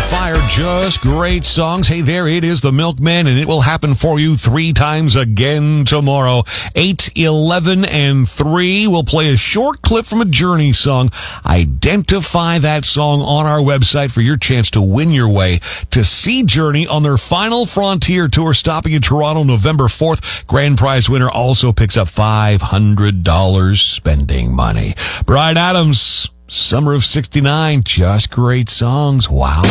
Fire, just great songs. Hey, there it is, The Milkman, and it will happen for you 3 times again tomorrow. 8, 11, and 3. We'll play a short clip from a Journey song. Identify that song on our website for your chance to win your way to see Journey on their final Frontier tour stopping in Toronto November 4th. Grand prize winner also picks up $500 spending money. Bryan Adams, Summer of '69, just great songs. Wow.